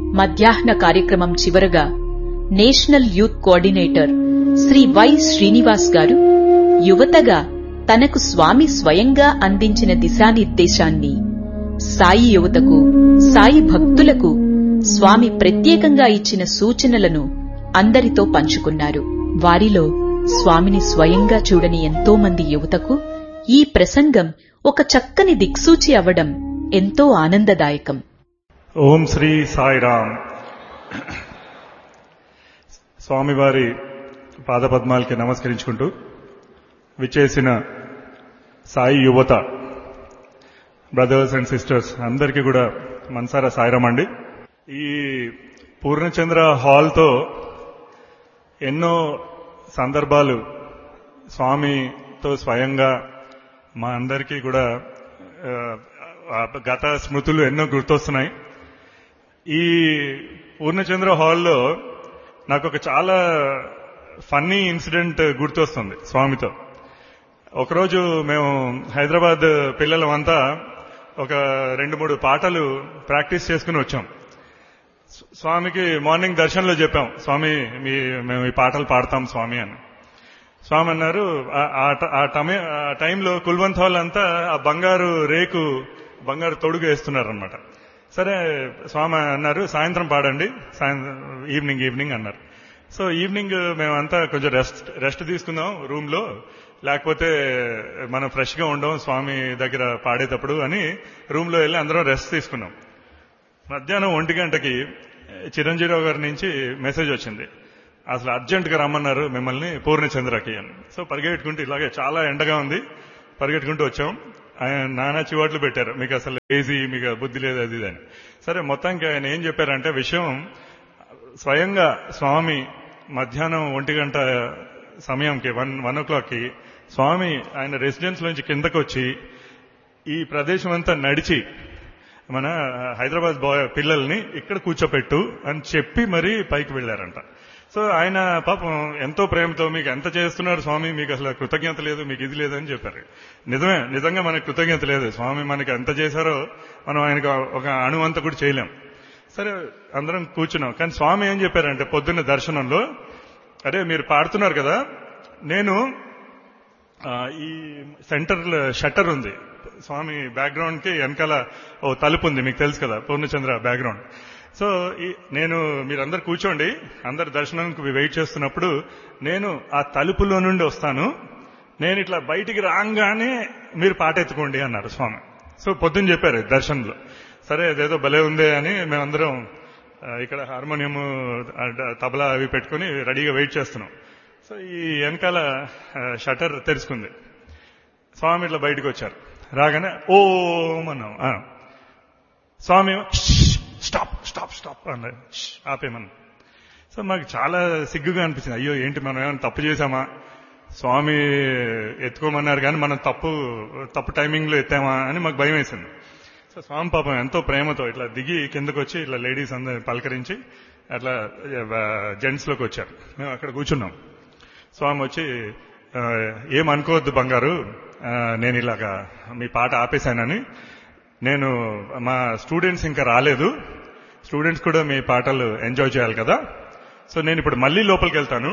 మధ్యాహ్న కార్యక్రమం చివరగా national youth coordinator Shri why Srinivas గారు యువతగా తనకు స్వామి స్వయంగా అందించిన దిశానిర్దేశాన్ని, సాయి యువతకు, సాయి భక్తులకు స్వామి ప్రత్యేకంగా ఇచ్చిన సూచనలను అందరితో పంచుకున్నారు. వారిలో స్వామిని స్వయంగా చూడని ఎంతో మంది యువతకు ఈ ప్రసంగం ఒక చక్కని దిక్సూచి అవ్వడం ఎంతో ఆనందదాయకం. ఓం శ్రీ సాయిరామ్. స్వామివారి పాదపద్మాలకి నమస్కరించుకుంటూ విచ్చేసిన సాయి యువత బ్రదర్స్ అండ్ సిస్టర్స్ అందరికీ కూడా మనసారా సాయిరామ్ అండి. ఈ పూర్ణచంద్ర హాల్తో ఎన్నో సందర్భాలు స్వామితో స్వయంగా మా అందరికీ కూడా గత స్మృతులు ఎన్నో గుర్తొస్తున్నాయి. ఈ పూర్ణచంద్ర హాల్లో నాకు ఒక చాలా ఫన్నీ ఇన్సిడెంట్ గుర్తొస్తుంది స్వామితో. ఒకరోజు మేము హైదరాబాద్ పిల్లలమంతా ఒక 2-3 పాటలు ప్రాక్టీస్ చేసుకుని వచ్చాం. స్వామికి మార్నింగ్ దర్శనంలో చెప్పాం, స్వామి మేము ఈ పాటలు పాడతాం స్వామి అని. స్వామి అన్నారు, ఆ టైంలో కుల్వంత్ హాల్ అంతా ఆ బంగారు తొడుగు వేస్తున్నారనమాట. సరే స్వామి అన్నారు, సాయంత్రం పాడండి, ఈవినింగ్ అన్నారు. సో ఈవినింగ్ మేమంతా కొంచెం రెస్ట్ తీసుకుందాం రూమ్ లో, లేకపోతే మనం ఫ్రెష్ గా ఉండం స్వామి దగ్గర పాడేటప్పుడు అని రూమ్ లో వెళ్ళి అందరం రెస్ట్ తీసుకున్నాం. మధ్యాహ్నం 1 గంటకి చిరంజీరావు గారి నుంచి మెసేజ్ వచ్చింది, అసలు అర్జెంట్ గా రమ్మన్నారు మిమ్మల్ని పూర్ణచంద్రకి అని. సో పరిగెట్టుకుంటూ, ఇలాగే చాలా ఎండగా ఉంది, పరిగెట్టుకుంటూ వచ్చాం. ఆయన నానా చివాట్లు పెట్టారు, మీకు అసలు లేజీ, మీకు బుద్ధి లేదు అది ఇది అని. సరే మొత్తానికి ఆయన ఏం చెప్పారంటే విషయం, స్వయంగా స్వామి మధ్యాహ్నం 1 గంట సమయంకి 1 o'clockకి స్వామి ఆయన రెసిడెన్స్ లోంచి కిందకు వచ్చి ఈ ప్రదేశం అంతా నడిచి మన హైదరాబాద్ పిల్లల్ని ఇక్కడ కూర్చోపెట్టు అని చెప్పి మరీ పైకి వెళ్లారంట. సో ఆయన పాపం ఎంతో ప్రేమతో, మీకు ఎంత చేస్తున్నారు స్వామి, మీకు అసలు కృతజ్ఞత లేదు, మీకు ఇది లేదని చెప్పారు. నిజంగా మనకు కృతజ్ఞత లేదు. స్వామి మనకి ఎంత చేశారో మనం ఆయనకు ఒక అణువంత కూడా చేయలేం. సరే అందరం కూర్చున్నాం. కానీ స్వామి ఏం చెప్పారంటే పొద్దున్న దర్శనంలో, అరే మీరు పాడుతున్నారు కదా, నేను ఈ సెంటర్ షట్టర్ ఉంది స్వామి బ్యాక్గ్రౌండ్ కి వెనకాల ఓ తలుపు ఉంది, మీకు తెలుసు కదా పూర్ణచంద్ర బ్యాక్గ్రౌండ్. సో నేను మీరందరు కూర్చోండి, అందరు దర్శనానికి వెయిట్ చేస్తున్నప్పుడు నేను ఆ తలుపులో నుండి వస్తాను, నేను ఇట్లా బయటికి రాగానే మీరు పాట ఎత్తుకోండి అన్నారు స్వామి. సో పొద్దున్న చెప్పారు దర్శనంలో. సరే అదేదో భలే ఉంది అని మేమందరం ఇక్కడ హార్మోనియం తబలా అవి పెట్టుకుని రెడీగా వెయిట్ చేస్తున్నాం. సో ఈ వెనకాల షటర్ తెరుచుకుంది, స్వామి ఇట్లా బయటకు వచ్చారు. రాగానే ఓం అన్నాం. స్వామి స్టాప్ స్టాప్ స్టాప్ అన్నారు, ఆపేమన్నా. సో మాకు చాలా సిగ్గుగా అనిపించింది, అయ్యో ఏంటి మనం ఏమైనా తప్పు చేశామా, స్వామి ఎత్తుకోమన్నారు కానీ మనం తప్పు టైమింగ్ లో ఎత్తామా అని మాకు భయం వేసింది. సో స్వామి పాపం ఎంతో ప్రేమతో ఇట్లా దిగి కిందకు వచ్చి ఇట్లా లేడీస్ అందరిని పలకరించి అట్లా జెంట్స్ లోకి వచ్చారు. మేము అక్కడ కూర్చున్నాం. స్వామి వచ్చి, ఏమనుకోవద్దు బంగారు, నేను ఇలాగా మీ పాట ఆపేశానని, నేను మా స్టూడెంట్స్ ఇంకా రాలేదు, స్టూడెంట్స్ కూడా మీ పాటలు ఎంజాయ్ చేయాలి కదా, సో నేను ఇప్పుడు మళ్ళీ లోపలికి వెళ్తాను,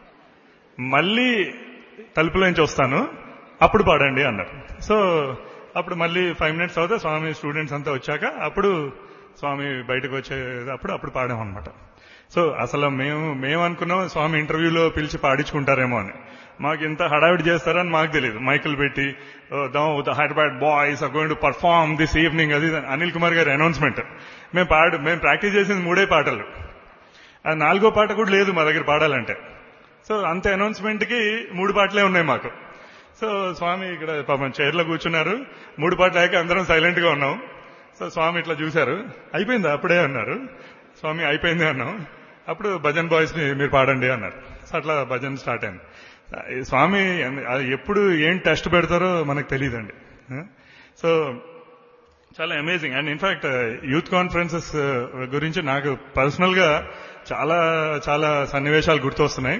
మళ్ళీ తలుపులోంచి వస్తాను, అప్పుడు పాడండి అన్నారు. సో అప్పుడు మళ్ళీ 5 minutes తర్వాత స్వామి స్టూడెంట్స్ అంతా వచ్చాక అప్పుడు స్వామి బయటకు వచ్చేటప్పుడు పాడామన్నమాట. సో అసలు మేము అనుకున్నాం స్వామి ఇంటర్వ్యూలో పిలిచి పాడించుకుంటారేమో అని. మాకు ఇంత హడావిడి చేస్తారని మాకు తెలియదు. మైకులు పెట్టి the Hyderabad boys are going to perform this evening, అది అనిల్ కుమార్ గారి అనౌన్స్మెంట్. మేము ప్రాక్టీస్ చేసింది 3 పాటలు, అది 4వ పాట కూడా లేదు మా దగ్గర పాడాలంటే. సో అంత అనౌన్స్మెంట్ కి 3 పాటలే ఉన్నాయి మాకు. సో స్వామి ఇక్కడ పాపం చైర్లో కూర్చున్నారు, 3 పాటలు అయ్యాక అందరం సైలెంట్ గా ఉన్నాం. సో స్వామి ఇట్లా చూశారు, అయిపోయిందా అప్పుడే అన్నారు. స్వామి అయిపోయింది అన్నాం. అప్పుడు భజన్ బాయ్స్ ని మీరు పాడండి అన్నారు. సో అట్లా భజన్ స్టార్ట్ అయింది. స్వామి ఎప్పుడు ఏం టెస్ట్ పెడతారో మనకు తెలియదండి. సో చాలా amazing. And in fact youth conferences గురించి నాకు పర్సనల్ గా చాలా చాలా సన్నివేశాలు గుర్తొస్తున్నాయి.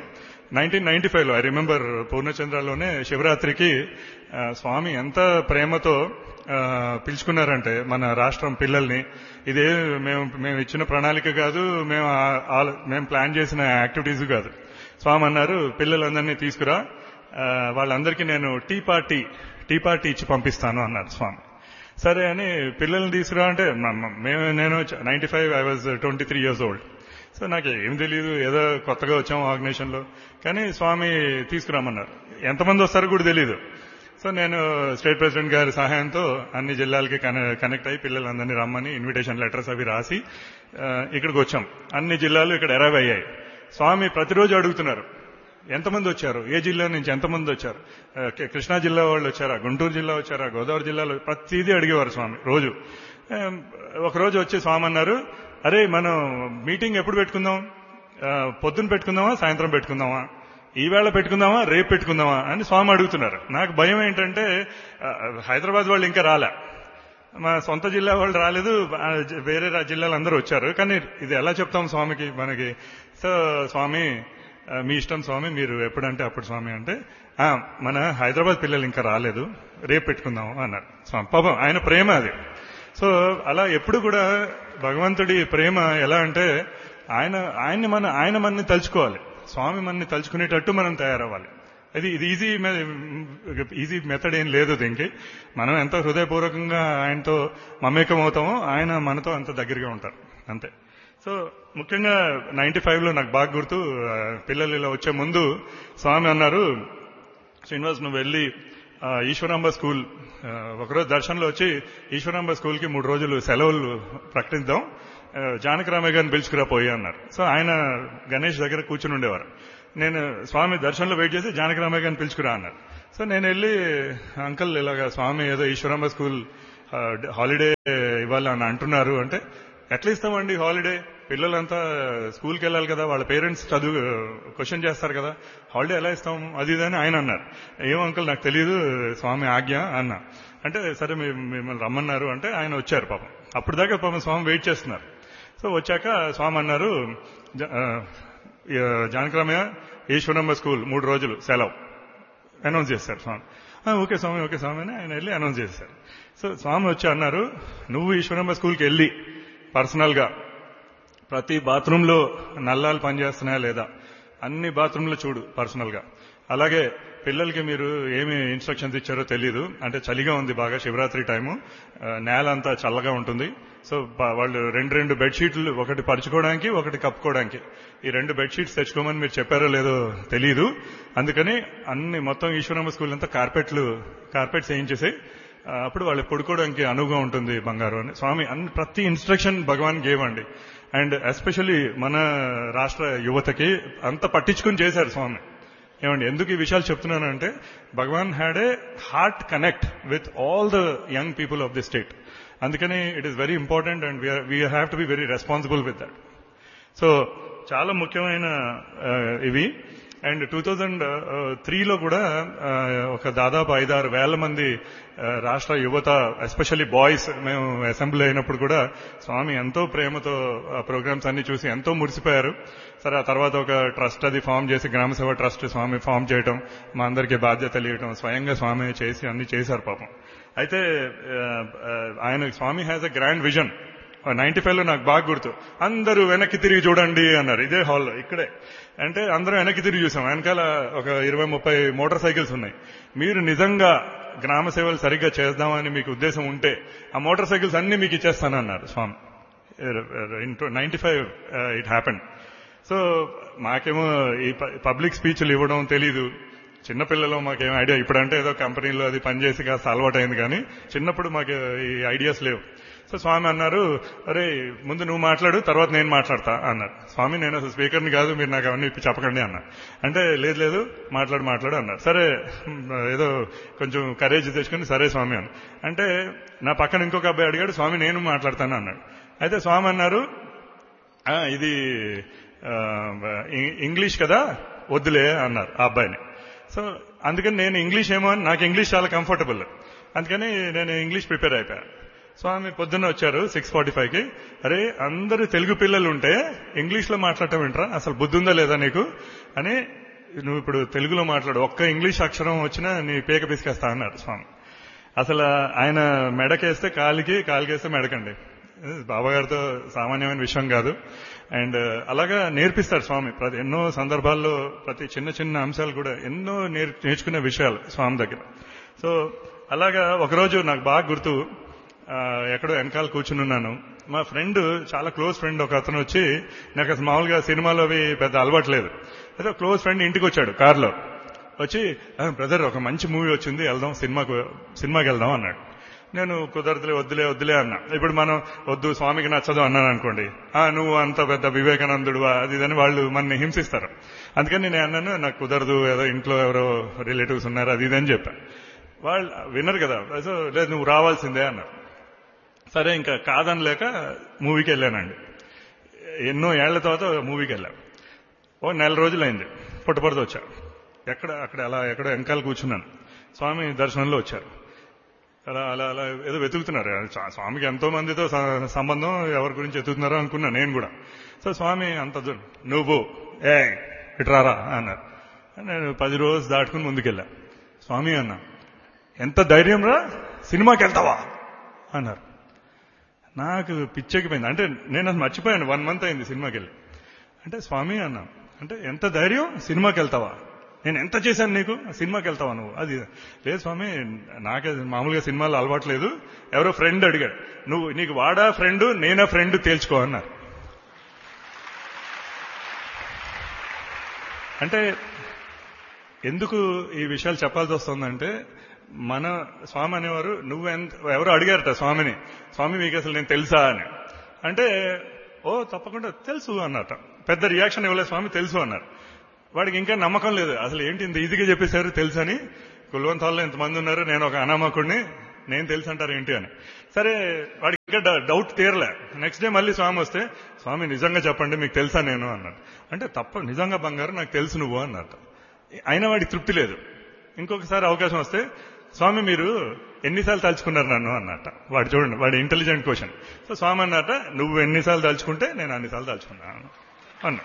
1995లో ఐ రిమెంబర్ పూర్ణచంద్రలోనే శివరాత్రికి స్వామి ఎంత ప్రేమతో పిలుచుకున్నారంటే మన రాష్ట్రం పిల్లల్ని. ఇదే మేము ఇచ్చిన ప్రణాళిక కాదు, మేము ప్లాన్ చేసిన యాక్టివిటీస్ కాదు. స్వామి అన్నారు పిల్లలందరినీ తీసుకురా, వాళ్ళందరికీ నేను టీ పార్టీ ఇచ్చి పంపిస్తాను అన్నారు స్వామి. సరే అని పిల్లల్ని తీసుకురా అంటే నేను 95 I was 23 years old. So నాకు ఏం తెలియదు, ఏదో కొత్తగా వచ్చాము ఆర్గనైజేషన్ లో. కానీ స్వామి తీసుకురామన్నారు. ఎంతమంది వస్తారో కూడా తెలియదు. సో నేను స్టేట్ ప్రెసిడెంట్ గారి సహాయంతో అన్ని జిల్లాలకి కనెక్ట్ అయ్యి పిల్లలందరినీ రమ్మని ఇన్విటేషన్ లెటర్స్ అవి రాసి ఇక్కడికి వచ్చాం. అన్ని జిల్లాలు ఇక్కడ అరైవ్ అయ్యాయి. స్వామి ప్రతిరోజు అడుగుతున్నారు ఎంతమంది వచ్చారు, ఏ జిల్లా నుంచి ఎంతమంది వచ్చారు, కృష్ణా జిల్లా వాళ్ళు వచ్చారా, గుంటూరు జిల్లా వచ్చారా, గోదావరి జిల్లాలో ప్రతిదీ అడిగేవారు స్వామి రోజు. ఒకరోజు వచ్చి స్వామి అన్నారు, అరే మనం మీటింగ్ ఎప్పుడు పెట్టుకుందాం, పొద్దున్న పెట్టుకుందామా సాయంత్రం పెట్టుకుందామా, ఈవేళ పెట్టుకుందామా రేపు పెట్టుకుందామా అని స్వామి అడుగుతున్నారు. నాకు భయం ఏంటంటే హైదరాబాద్ వాళ్ళు ఇంకా రాలే, మా సొంత జిల్లా వాళ్ళు రాలేదు, వేరే జిల్లాలు అందరూ వచ్చారు. కానీ ఇది ఎలా చెప్తాం స్వామికి మనకి. సో స్వామి మీ ఇష్టం స్వామి, మీరు ఎప్పుడంటే అప్పుడు స్వామి అంటే మన హైదరాబాద్ పిల్లలు ఇంకా రాలేదు, రేపు పెట్టుకుందాం అన్నారు స్వామి. పాపం ఆయన ప్రేమ అది. సో అలా ఎప్పుడు కూడా భగవంతుడి ప్రేమ ఎలా అంటే ఆయన మనని తలుచుకోవాలి, స్వామి మనని తలుచుకునేటట్టు మనం తయారవ్వాలి. ఇది ఈజీ మెథడ్ ఏం లేదు దీనికి. మనం ఎంత హృదయపూర్వకంగా ఆయనతో మమేకం అవుతామో ఆయన మనతో అంత దగ్గరగా ఉంటారు అంతే. సో ముఖ్యంగా 95లో నాకు బాగా గుర్తు, పిల్లలు ఇలా వచ్చే ముందు స్వామి అన్నారు, శ్రీనివాస్ నువ్వు వెళ్ళి ఈశ్వరాంబ స్కూల్ ఒకరోజు దర్శనంలో వచ్చి ఈశ్వరాంబ స్కూల్కి 3 రోజులు సెలవులు ప్రకటిద్దాం, జానకరామయ్య గారిని పిలుచుకురా పోయి అన్నారు. సో ఆయన గణేష్ దగ్గర కూర్చుని ఉండేవారు. నేను స్వామి దర్శనంలో వెయిట్ చేసి జానకరామయ్య గారిని పిలుచుకురా అన్నారు. సో నేను వెళ్ళి అంకల్ ఇలాగా స్వామి ఏదో ఈశ్వరాంబ స్కూల్ హాలిడే ఇవ్వాలి అని అంటున్నారు అంటే, ఎట్లా ఇస్తామండి హాలిడే, పిల్లలంతా స్కూల్కి వెళ్ళాలి కదా, వాళ్ళ పేరెంట్స్ క్వశ్చన్ చేస్తారు కదా, హాలిడే ఎలా ఇస్తాం అది ఇదని ఆయన అన్నారు. ఏం అంకుల్ నాకు తెలియదు, స్వామి ఆజ్ఞ అన్నా. అంటే సరే మిమ్మల్ని రమ్మన్నారు అంటే ఆయన వచ్చారు. పాపం అప్పుడు దాకా పాపం స్వామి వెయిట్ చేస్తున్నారు. సో వచ్చాక స్వామి అన్నారు, జానకరామయ్య ఈశ్వరమ్మ స్కూల్ 3 రోజులు సెలవు అనౌన్స్ చేశారు స్వామి. ఓకే స్వామి అని ఆయన వెళ్ళి అనౌన్స్ చేశారు. సో స్వామి వచ్చి అన్నారు, నువ్వు ఈశ్వరమ్మ స్కూల్కి వెళ్ళి పర్సనల్ గా ప్రతి బాత్రూంలో నల్లాలు పనిచేస్తున్నాయా లేదా అన్ని బాత్రూంలో చూడు పర్సనల్ గా. అలాగే పిల్లలకి మీరు ఏమి ఇన్స్ట్రక్షన్స్ ఇచ్చారో తెలియదు, అంటే చలిగా ఉంది బాగా, శివరాత్రి టైము, నేల అంతా చల్లగా ఉంటుంది. సో వాళ్ళు 2 బెడ్షీట్లు, ఒకటి పరుచుకోవడానికి ఒకటి కప్పుకోవడానికి, ఈ 2 బెడ్షీట్స్ తెచ్చుకోమని మీరు చెప్పారో లేదో తెలియదు. అందుకని అన్ని మొత్తం ఈశ్వరమ్మ స్కూల్ అంతా కార్పెట్స్ వేయించేసి అప్పుడు వాళ్ళు పడుకోవడానికి అనువుగా ఉంటుంది బంగారు అని స్వామి ప్రతి ఇన్స్ట్రక్షన్ భగవాన్ గేవండి. అండ్ ఎస్పెషల్లీ మన రాష్ట్ర యువతకి అంత పట్టించుకుని చేశారు స్వామి. ఏమండి ఎందుకు ఈ విషయాలు చెప్తున్నానంటే, భగవాన్ had a heart connect with all the young people of the state. అందుకని it is very important and we have to be very responsible with that. So చాలా ముఖ్యమైన ఇవి. అండ్ 2003లో కూడా ఒక దాదాపు 5-6 వేల మంది రాష్ట్ర యువత, ఎస్పెషల్లీ బాయ్స్, మేము అసెంబ్లీ అయినప్పుడు కూడా స్వామి ఎంతో ప్రేమతో ప్రోగ్రామ్స్ అన్ని చూసి ఎంతో మురిసిపోయారు. సరే ఆ తర్వాత ఒక ట్రస్ట్ అది ఫామ్ చేసి, గ్రామసేవ ట్రస్ట్ స్వామి ఫామ్ చేయటం, మా అందరికీ బాధ్యతలు ఇవ్వటం, స్వయంగా స్వామి చేసి అన్ని చేశారు పాపం. అయితే ఆయన స్వామి హ్యాజ్ ఎ గ్రాండ్ విజన్. 95లో నాకు బాగా గుర్తు, అందరూ వెనక్కి తిరిగి చూడండి అన్నారు ఇదే హాల్లో ఇక్కడే. అంటే అందరం వెనక్కి తిరిగి చూసాం. వెనకాల ఒక 20-30 మోటార్ సైకిల్స్ ఉన్నాయి. మీరు నిజంగా గ్రామ సేవలు సరిగ్గా చేద్దామని మీకు ఉద్దేశం ఉంటే ఆ మోటార్ సైకిల్స్ అన్ని మీకు ఇచ్చేస్తానన్నారు స్వామి. 95 ఇట్ హ్యాపెండ్. సో మాకేమో ఈ పబ్లిక్ స్పీచ్లు ఇవ్వడం తెలీదు, చిన్నపిల్లలు మాకేం ఐడియా. ఇప్పుడంటే ఏదో కంపెనీలో అది పనిచేసి కాస్త అలవాటు అయింది, కానీ చిన్నప్పుడు మాకు ఈ ఐడియాస్ లేవు. సో స్వామి అన్నారు, అరే ముందు నువ్వు మాట్లాడు, తర్వాత నేను మాట్లాడతా అన్నారు. స్వామి నేను అసలు స్పీకర్ని కాదు, మీరు నాకు అవన్నీ చెప్పకండి అన్నారు. అంటే లేదు మాట్లాడు అన్నారు. సరే ఏదో కొంచెం కరేజ్ తెచ్చుకుని సరే స్వామి అని అంటే, నా పక్కన ఇంకొక అబ్బాయి అడిగాడు, స్వామి నేను మాట్లాడతాను అన్నాడు. అయితే స్వామి అన్నారు, ఇది ఇంగ్లీష్ కదా వద్దులే అన్నారు ఆ అబ్బాయిని. సో అందుకని నేను ఇంగ్లీష్ ఏమో అని, నాకు ఇంగ్లీష్ చాలా కంఫర్టబుల్, అందుకని నేను ఇంగ్లీష్ ప్రిపేర్ అయిపోయాను. స్వామి పొద్దున్న వచ్చారు 6:45కి. అరే అందరూ తెలుగు పిల్లలు ఉంటే ఇంగ్లీష్ లో మాట్లాడటం ఏంట్రా, అసలు బుద్ధి ఉందా లేదా నీకు అని నువ్వు ఇప్పుడు తెలుగులో మాట్లాడు, ఒక్క ఇంగ్లీష్ అక్షరం వచ్చినా నీ పేక పిసికేస్తా అన్నారు స్వామి. అసలు ఆయన మెడకేస్తే కాలికేస్తే మెడకండి. బాబాగారితో సామాన్యమైన విషయం కాదు. అండ్ అలాగా నేర్పిస్తాడు స్వామి. ఎన్నో సందర్భాల్లో ప్రతి చిన్న చిన్న అంశాలు కూడా ఎన్నో నేర్చుకునే విషయాలు స్వామి దగ్గర. సో అలాగా ఒకరోజు నాకు బాగా గుర్తు, ఎక్కడో వెనకాల కూర్చుని ఉన్నాను. మా ఫ్రెండ్, చాలా క్లోజ్ ఫ్రెండ్ ఒక అతను వచ్చి, నాకు అసలు మామూలుగా సినిమాలో అవి పెద్ద అలవాటు లేదు, అయితే క్లోజ్ ఫ్రెండ్ ఇంటికి వచ్చాడు కారులో. వచ్చి, బ్రదర్ ఒక మంచి మూవీ వచ్చింది, వెళ్దాం సినిమాకి వెళ్దాం అన్నాడు. నేను వద్దులే అన్నా. ఇప్పుడు మనం వద్దు స్వామికి నచ్చదు అన్నాను అనుకోండి, నువ్వు అంత పెద్ద వివేకానందుడువా అది ఇదని వాళ్ళు మనని హింసిస్తారు. అందుకని నేను అన్నాను, నాకు కుదరదు, ఏదో ఇంట్లో ఎవరో రిలేటివ్స్ ఉన్నారు అది ఇదని చెప్పాను. వాళ్ళు విన్నారు కదా, సో లేదు నువ్వు రావాల్సిందే అన్నారు. సరే ఇంకా కాదనలేక మూవీకి వెళ్ళానండి. ఎన్నో ఏళ్ల తర్వాత మూవీకి వెళ్ళాను. ఓ 4 రోజులైంది. పుట్టపర్తి వచ్చా. అక్కడ అలా ఎక్కడో వెనకాల కూర్చున్నాను. స్వామి దర్శనంలో వచ్చారు. అలా అలా అలా ఏదో వెతుకుతున్నారు. స్వామికి ఎంతో మందితో సంబంధం, ఎవరి గురించి వెతుకుతున్నారో అనుకున్నా నేను కూడా. సో స్వామి అంత నువ్వు ఇట్రారా అన్నారు. నేను 10 రోజులు దాటుకుని ముందుకెళ్ళా. స్వామి అన్నా, ఎంత ధైర్యం రా, సినిమాకి వెళ్తావా అన్నారు. నాకు పిచ్చెక్కిపోయింది. అంటే నేను అసలు మర్చిపోయాను, 1 month అయింది సినిమాకి వెళ్ళి. అంటే స్వామి అన్నా, అంటే ఎంత ధైర్యం, సినిమాకి వెళ్తావా, నేను ఎంత చేశాను నీకు, సినిమాకి వెళ్తావా నువ్వు, అది లేదు స్వామి, నాకే మామూలుగా సినిమాలు అలవాట్లేదు, ఎవరో ఫ్రెండ్ అడిగాడు, నీకు వాడా ఫ్రెండ్ నేనా ఫ్రెండ్ తేల్చుకో అన్నారు. అంటే ఎందుకు ఈ విషయాలు చెప్పాల్సి వస్తుందంటే, మన స్వామి అనేవారు, ఎవరో అడిగారట స్వామిని, స్వామి మీకు అసలు నేను తెలుసా అని. అంటే తప్పకుండా తెలుసు అన్నట. పెద్ద రియాక్షన్ ఇవ్వలేదు స్వామి, తెలుసు అన్నారు. వాడికి ఇంకా నమ్మకం లేదు, అసలు ఏంటి ఇంత ఈజీగా చెప్పేశారు తెలుసు అని, కుల్వంతాల్లో ఎంతమంది ఉన్నారు, నేను ఒక అనామకుడిని, నేను తెలుసు అంటారు ఏంటి అని. సరే వాడికి ఇంకా డౌట్ తీరలే. నెక్స్ట్ డే మళ్ళీ స్వామి వస్తే, స్వామి నిజంగా చెప్పండి మీకు తెలుసా నేను అన్నాడు. అంటే నిజంగా బంగారు నాకు తెలుసు నువ్వు అన్నట్ట. అయినా వాడికి తృప్తి లేదు. ఇంకొకసారి అవకాశం వస్తే, స్వామి మీరు ఎన్నిసార్లు తలుచుకున్నారు నన్ను అన్నట్ట. వాడు చూడండి, వాడి ఇంటెలిజెంట్ క్వశ్చన్. సో స్వామి అన్నట్ట, నువ్వు ఎన్నిసార్లు తలుచుకుంటే నేను అన్నిసార్లు తలుచుకున్నాను అన్నా.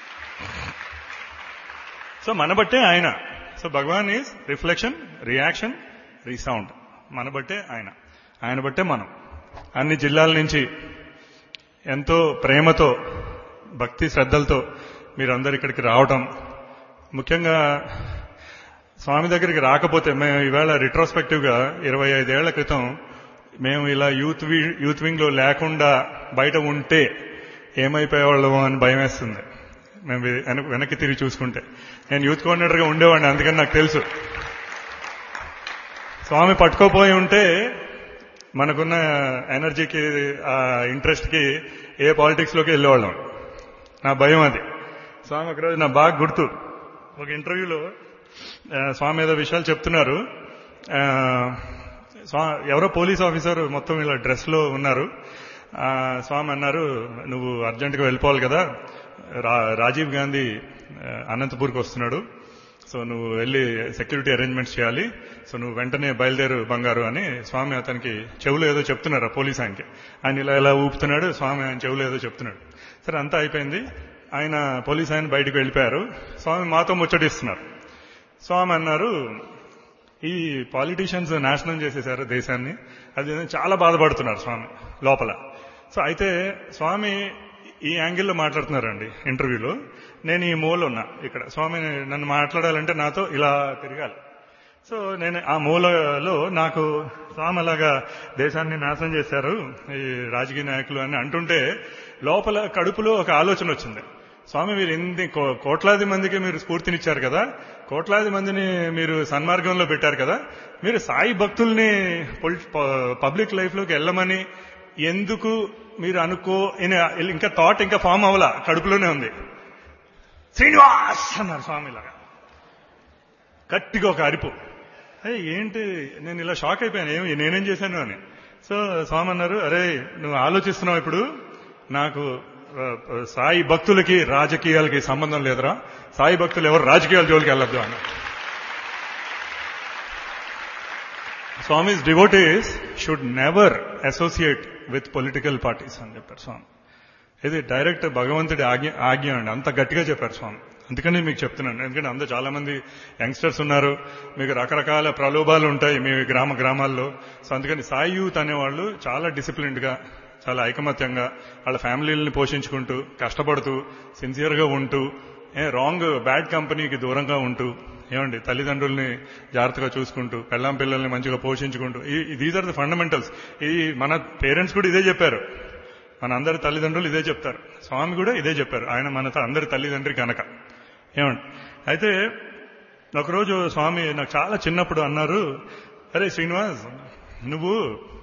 సో మన బట్టే ఆయన. So Bhagavan is reflection, reaction, resound. మన బట్టే ఆయన బట్టే మనం. అన్ని జిల్లాల నుంచి ఎంతో ప్రేమతో, భక్తి శ్రద్ధలతో మీరందరూ ఇక్కడికి రావటం, ముఖ్యంగా స్వామి దగ్గరికి రాకపోతే, మేము ఈవేళ రిట్రోస్పెక్టివ్ గా 25 ఏళ్ల క్రితం మేము ఇలా యూత్ వింగ్ లో లేకుండా బయట ఉంటే ఏమైపోయేవాళ్ళము అని భయం వేస్తుంది. మేము వెనక్కి తిరిగి చూసుకుంటే, నేను యూత్ కోఆర్డినేటర్ గా ఉండేవాడిని, అందుకని నాకు తెలుసు. స్వామి పట్టుకోపోయి ఉంటే మనకున్న ఎనర్జీకి, ఆ ఇంట్రెస్ట్ కి ఏ పాలిటిక్స్ లోకి వెళ్ళేవాళ్ళం. నా భయం అది. స్వామి ఒకరోజు నా బాగా గుర్తు, ఒక ఇంటర్వ్యూలో స్వామి ఏదో విషయాలు చెప్తున్నారు. ఎవరో పోలీస్ ఆఫీసర్ మొత్తం ఇలా డ్రెస్ లో ఉన్నారు. స్వామి అన్నారు, నువ్వు అర్జెంటుగా వెళ్ళిపోవాలి కదా, రాజీవ్ గాంధీ అనంతపూర్కి వస్తున్నాడు, సో నువ్వు వెళ్ళి సెక్యూరిటీ అరేంజ్మెంట్స్ చేయాలి, సో నువ్వు వెంటనే బయలుదేరు బంగారు అని స్వామి అతనికి చెవులు ఏదో చెప్తున్నారు. ఆ పోలీస్ ఆయనకి, ఆయన ఇలా ఊపుతున్నాడు, స్వామి ఆయన చెవులు ఏదో చెప్తున్నాడు. సరే అంతా అయిపోయింది, ఆయన పోలీస్ ఆయన బయటకు వెళ్ళిపోయారు. స్వామి మాతో ముచ్చటిస్తున్నారు. స్వామి అన్నారు, ఈ పాలిటీషియన్స్ నాశనం చేసేశారు దేశాన్ని, అది చాలా బాధపడుతున్నారు స్వామి లోపల. సో అయితే స్వామి ఈ యాంగిల్లో మాట్లాడుతున్నారండి ఇంటర్వ్యూలో. నేను ఈ మూల ఉన్నా ఇక్కడ. స్వామి నన్ను మాట్లాడాలంటే నాతో ఇలా తిరగాలి. సో నేను ఆ మూలలో నాకు స్వామి అలాగా దేశాన్ని నాశనం చేశారు ఈ రాజకీయ నాయకులు అని అంటుంటే, లోపల కడుపులో ఒక ఆలోచన వచ్చింది. స్వామి మీరు ఇన్ని కోట్లాది మందికి మీరు స్ఫూర్తినిచ్చారు కదా, కోట్లాది మందిని మీరు సన్మార్గంలో పెట్టారు కదా, మీరు సాయి భక్తుల్ని పబ్లిక్ లైఫ్ లోకి వెళ్ళమని ఎందుకు మీరు ఇంకా థాట్ ఇంకా ఫామ్ అవ్వలా, కడుపులోనే ఉంది. శ్రీనివాస్ అన్నారు స్వామిలాగా గట్టిగా ఒక అరుపు. ఏంటి, నేను ఇలా షాక్ అయిపోయాను, నేనేం చేశాను అని. సో స్వామి అన్నారు, అరే నువ్వు ఆలోచిస్తున్నావు ఇప్పుడు, నాకు సాయి భక్తులకి రాజకీయాలకి సంబంధం లేదురా, సాయి భక్తులు ఎవరు రాజకీయాల జోలికి వెళ్ళొద్దు అన్న. Swami's devotees should never associate with political parties అని చెప్పారు స్వామి. ఇది డైరెక్ట్ భగవంతుడి ఆజ్ఞ అండి, అంత గట్టిగా చెప్పారు స్వామి. అందుకని మీకు చెప్తున్నాను. ఎందుకంటే అందరూ చాలా మంది యంగ్స్టర్స్ ఉన్నారు, మీకు రకరకాల ప్రలోభాలు ఉంటాయి మీ గ్రామాల్లో. సో అందుకని సాయి యూత్ అనేవాళ్ళు చాలా డిసిప్లిన్డ్ గా, చాలా ఐకమత్యంగా వాళ్ళ ఫ్యామిలీలని పోషించుకుంటూ, కష్టపడుతూ, సిన్సియర్గా ఉంటూ, బ్యాడ్ కంపెనీకి దూరంగా ఉంటూ, ఏమండి తల్లిదండ్రుల్ని జాగ్రత్తగా చూసుకుంటూ, పెళ్ళాం పిల్లల్ని మంచిగా పోషించుకుంటూ, దీస్ ఆర్ ద ఫండమెంటల్స్. మన పేరెంట్స్ కూడా ఇదే చెప్పారు, మన అందరి తల్లిదండ్రులు ఇదే చెప్తారు, స్వామి కూడా ఇదే చెప్పారు. ఆయన మన అందరి తల్లిదండ్రి కనుక. ఏమండి అయితే ఒకరోజు స్వామి నాకు చాలా చిన్నప్పుడు అన్నారు, అరే శ్రీనివాస్ నువ్వు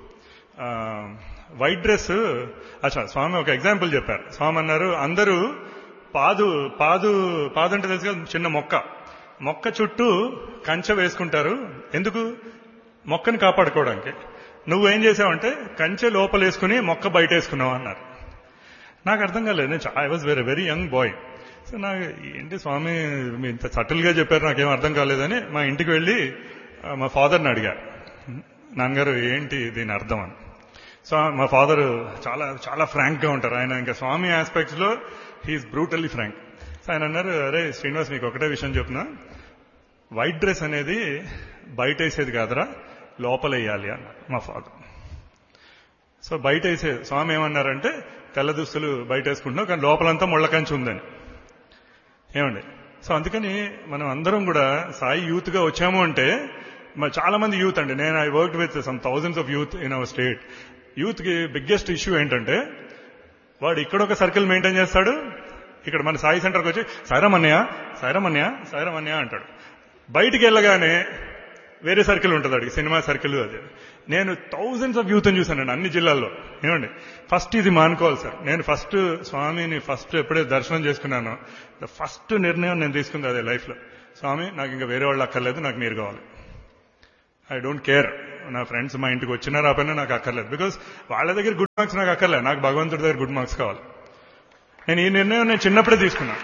వైట్ డ్రెస్, స్వామి ఒక ఎగ్జాంపుల్ చెప్పారు. స్వామి అన్నారు, అందరూ పాదు అంటే తెలుసు కదా, చిన్న మొక్క చుట్టూ కంచె వేసుకుంటారు. ఎందుకు? మొక్కని కాపాడుకోవడానికి. నువ్వేం చేసావంటే కంచె లోపలేసుకుని మొక్క బయట వేసుకున్నావు అన్నారు. నాకు అర్థం కాలేదు. I was very young boy. So నాకు ఏంటి స్వామి ఇంత సటిల్ గా చెప్పారు, నాకేం అర్థం కాలేదని మా ఇంటికి వెళ్లి మా ఫాదర్ని అడిగారు, నాన్నగారు ఏంటి దీని అర్థం అని. సో మా ఫాదర్ చాలా చాలా ఫ్రాంక్ గా ఉంటారు. ఆయన ఇంకా స్వామి ఆస్పెక్ట్స్ లో హీఈస్ బ్రూటల్లీ ఫ్రాంక్. సో ఆయన అన్నారు, అరే శ్రీనివాస్ నీకు ఒకటే విషయం చెప్తున్నా, వైట్ డ్రెస్ అనేది బయట వేసేది కాదురా, లోపల వేయాలి అన్నారు మా ఫాదర్. సో బయట వేసేది, స్వామి ఏమన్నారంటే తెల్ల దుస్తులు బయట వేసుకుంటున్నావు కానీ లోపలంతా ముళ్ళకంచి ఉందని. ఏమండి సో అందుకని మనం అందరం కూడా సాయి యూత్ గా వచ్చాము అంటే, చాలా మంది యూత్ అండి, నేను I worked with some thousands of youth in our state. Youth కి బిగ్గెస్ట్ ఇష్యూ ఏంటంటే, వాడు ఇక్కడ ఒక సర్కిల్ మెయింటైన్ చేస్తాడు, ఇక్కడ మన సాయి సెంటర్కి వచ్చి సాయిరామన్య అంటాడు. బయటికి వెళ్ళగానే వేరే సర్కిల్ ఉంటుంది, అడిగి సినిమా సర్కిల్. అది నేను థౌజండ్స్ ఆఫ్ యూత్ చూశానండి అన్ని జిల్లాల్లో. ఏమండి ఫస్ట్ ఇది మానుకోవాలి సార్. నేను స్వామిని ఎప్పుడైతే దర్శనం చేసుకున్నానో ఫస్ట్ నిర్ణయం నేను తీసుకుంది అదే లైఫ్ లో, స్వామి నాకు ఇంకా వేరే వాళ్ళు అక్కర్లేదు, నాకు మీరు కావాలి. ఐ డోంట్ కేర్ నా ఫ్రెండ్స్ మా ఇంటికి వచ్చినా రాపోయినా నాకు అక్కర్లేదు. బికాస్ వాళ్ళ దగ్గర గుడ్ మార్క్స్ నాకు అక్కర్లేదు, నాకు భగవంతుడి దగ్గర గుడ్ మార్క్స్ కావాలి. నేను ఈ నిర్ణయం నేను చిన్నప్పుడే తీసుకున్నాను.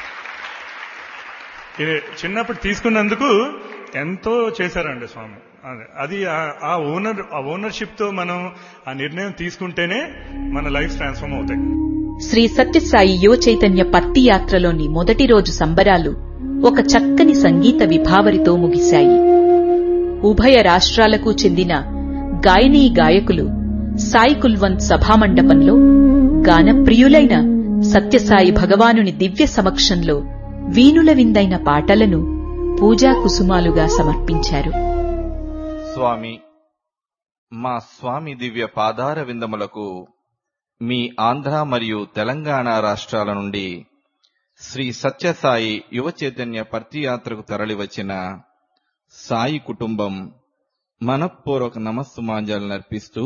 ఇది చిన్నప్పుడు తీసుకున్నందుకు ఎంతో చేశారండి స్వామి. అది ఆ ఓనర్షిప్ తో మనం ఆ నిర్ణయం తీసుకుంటేనే మన లైఫ్ ట్రాన్స్ఫార్మ్ అవుతాయి. శ్రీ సత్యసాయి యువ చైతన్య పత్తి యాత్రలోని మొదటి రోజు సంబరాలు ఒక చక్కని సంగీత విభావరితో ముగిశాయి. ఉభయ రాష్ట్రాలకు చెందిన గాయనీ గాయకులు సాయి కుల్వంత్ సభామండపంలో గానప్రియులైన సత్యసాయి భగవానుని దివ్య సమక్షంలో వీణుల విందైన పాటలను పూజా కుసుమాలుగా సమర్పించారు. స్వామి, మా స్వామి దివ్య పాదార విందములకు మీ ఆంధ్ర మరియు తెలంగాణ రాష్ట్రాల నుండి శ్రీ సత్యసాయి యువ చైతన్య పత్తియాత్రకు తరలివచ్చిన సాయి కుటుంబం మనఃపూర్వక నమస్సుమాంజలునర్పిస్తూ,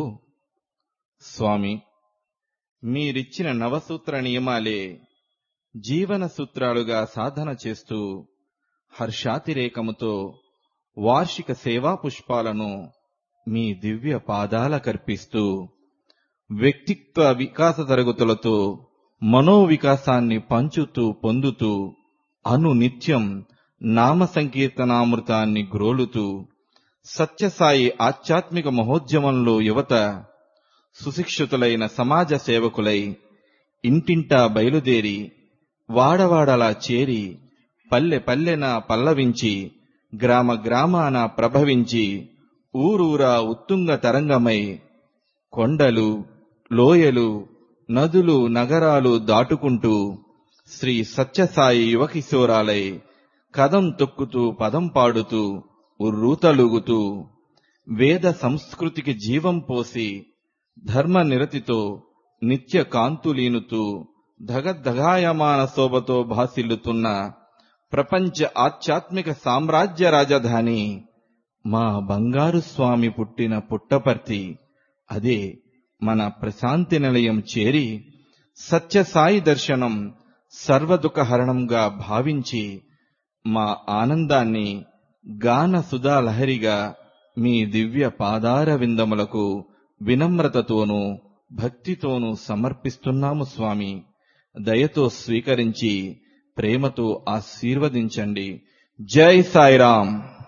స్వామి మీరిచ్చిన నవసూత్ర నియమాలే జీవన సూత్రాలుగా సాధన చేస్తూ హర్షాతిరేకముతో వార్షిక సేవా పుష్పాలను మీ దివ్య పాదాలకర్పిస్తూ వ్యక్తిత్వ వికాస తరగతులతో మనోవికాసాన్ని పంచుతూ పొందుతూ అనునిత్యం నామ సంకీర్తనామృతాన్ని గ్రోలుతూ సత్యసాయి ఆధ్యాత్మిక మహోద్యమంలో యువత సుశిక్షితులైన సమాజ సేవకులై ఇంటింటా బయలుదేరి వాడవాడలా చేరి పల్లె పల్లెన పల్లవించి గ్రామ గ్రామాన ప్రభవించి ఊరూరా ఉత్తుంగ తరంగమై కొండలు లోయలు నదులు నగరాలు దాటుకుంటూ శ్రీ సత్యసాయి యువకిశోరాలై కదం తొక్కుతూ పదం పాడుతూ ఉర్రూతలుగుతూ వేద సంస్కృతికి జీవం పోసి ధర్మ నిరతితో నిత్య కాంతులీనుతూ ధగద్ధగాయమాన శోభతో భాసిల్లుతున్న ప్రపంచ ఆధ్యాత్మిక సామ్రాజ్య రాజధాని మా బంగారు స్వామి పుట్టిన పుట్టపర్తి, అదే మన ప్రశాంతి నిలయం చేరి సత్యసాయి దర్శనం సర్వదుఃఖహరణంగా భావించి మా ఆనందాన్ని గాన సుధాలహరిగా మీ దివ్య పాదార విందములకు వినమ్రతతోనూ భక్తితోనూ సమర్పిస్తున్నాము స్వామి. దయతో స్వీకరించి ప్రేమతో ఆశీర్వదించండి. జై సాయిరాం.